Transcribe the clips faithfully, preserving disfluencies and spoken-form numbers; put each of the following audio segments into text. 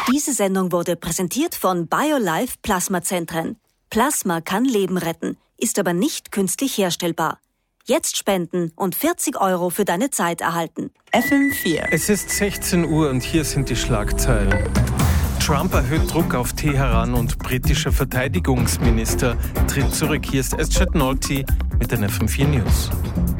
Diese Sendung wurde präsentiert von BioLife Plasmazentren. Plasma kann Leben retten, ist aber nicht künstlich herstellbar. Jetzt spenden und vierzig Euro für deine Zeit erhalten. F M vier. Es ist sechzehn Uhr und hier sind die Schlagzeilen. Trump erhöht Druck auf Teheran und britischer Verteidigungsminister tritt zurück. Hier ist Eschat Nolti mit den F M vier News.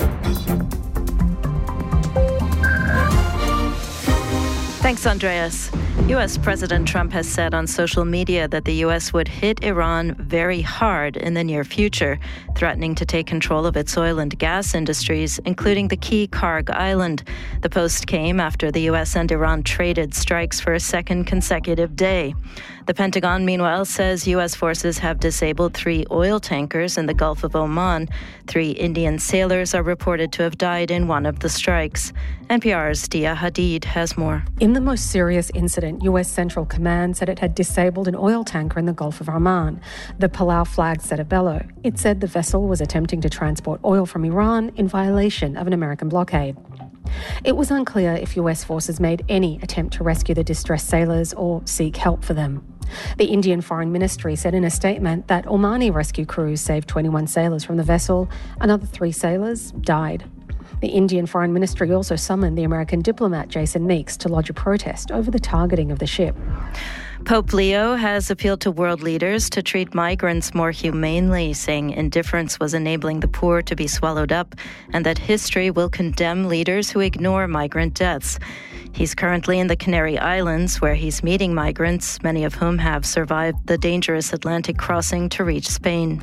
Thanks, Andreas. U S President Trump has said on social media that the U S would hit Iran very hard in the near future, threatening to take control of its oil and gas industries, including the key Karg Island. The post came after the U S and Iran traded strikes for a second consecutive day. The Pentagon, meanwhile, says U S forces have disabled three oil tankers in the Gulf of Oman. Three Indian sailors are reported to have died in one of the strikes. N P R's Dia Hadid has more. In the most serious incident, U S Central Command said it had disabled an oil tanker in the Gulf of Oman. The Palau-flagged Cerebello. It said the vessel was attempting to transport oil from Iran in violation of an American blockade. It was unclear if U S forces made any attempt to rescue the distressed sailors or seek help for them. The Indian Foreign Ministry said in a statement that Omani rescue crews saved twenty-one sailors from the vessel. Another three sailors died. The Indian Foreign Ministry also summoned the American diplomat Jason Meeks to lodge a protest over the targeting of the ship. Pope Leo has appealed to world leaders to treat migrants more humanely, saying indifference was enabling the poor to be swallowed up and that history will condemn leaders who ignore migrant deaths. He's currently in the Canary Islands, where he's meeting migrants, many of whom have survived the dangerous Atlantic crossing to reach Spain.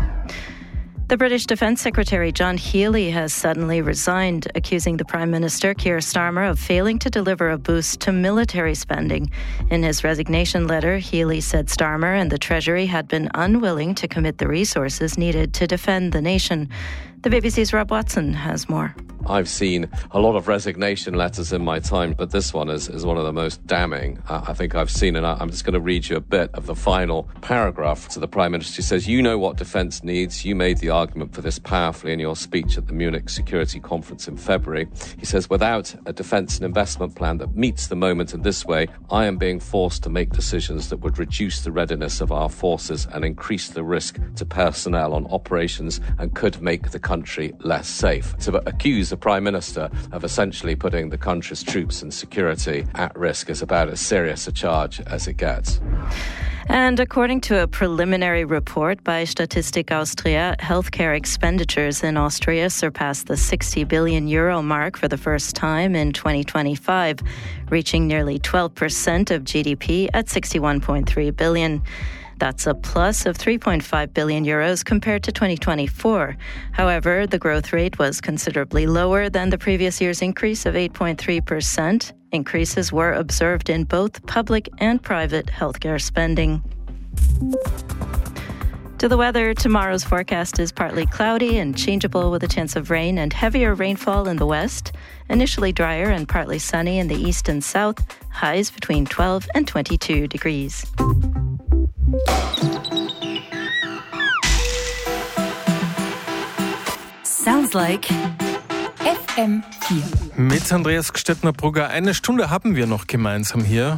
The British Defence Secretary John Healey has suddenly resigned, accusing the Prime Minister Keir Starmer of failing to deliver a boost to military spending. In his resignation letter, Healey said Starmer and the Treasury had been unwilling to commit the resources needed to defend the nation. The B B C's Rob Watson has more. I've seen a lot of resignation letters in my time, but this one is, is one of the most damning uh, I think I've seen. And I, I'm just going to read you a bit of the final paragraph to the Prime Minister. He says, "You know what defence needs. You made the argument for this powerfully in your speech at the Munich Security Conference in February." He says, "Without a defence and investment plan that meets the moment in this way, I am being forced to make decisions that would reduce the readiness of our forces and increase the risk to personnel on operations and could make the country less safe." To accuse the Prime Minister of essentially putting the country's troops and security at risk is about as serious a charge as it gets. And according to a preliminary report by Statistik Austria, healthcare expenditures in Austria surpassed the sixty billion euro mark for the first time in twenty twenty-five, reaching nearly twelve percent of G D P at sixty-one point three billion. That's a plus of three point five billion euros compared to twenty twenty-four. However, the growth rate was considerably lower than the previous year's increase of eight point three percent. Increases were observed in both public and private healthcare spending. To the weather, tomorrow's forecast is partly cloudy and changeable with a chance of rain and heavier rainfall in the west. Initially drier and partly sunny in the east and south. Highs between twelve and twenty-two degrees. Sounds like F M vier. Mit Andreas Gstettner-Brugger. Eine Stunde haben wir noch gemeinsam hier.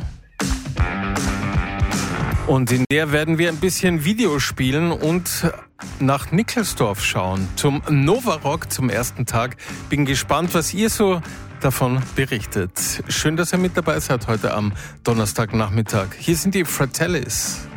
Und in der werden wir ein bisschen Video spielen und nach Nickelsdorf schauen. Zum Nova Rock, zum ersten Tag. Bin gespannt, was ihr so davon berichtet. Schön, dass ihr mit dabei seid heute am Donnerstagnachmittag. Hier sind die Fratellis.